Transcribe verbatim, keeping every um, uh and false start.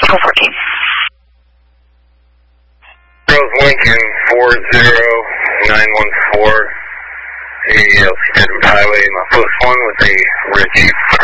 Golf fourteen. Rose Lincoln four zero nine one four, A L C Edward Highway, my post one with a Red Jeep.